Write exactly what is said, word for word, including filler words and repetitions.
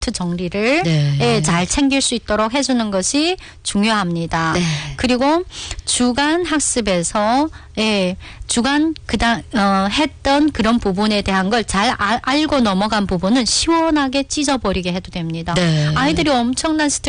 정리를 네. 예, 잘 챙길 수 있도록 해주는 것이 중요합니다. 네. 그리고 주간 학습에서 예, 주간 그다 어, 했던 그런 부분에 대한 걸 잘 알고 넘어간 부분은 시원하게 찢어버리게 해도 됩니다. 네. 아이들이 엄청난 스트레스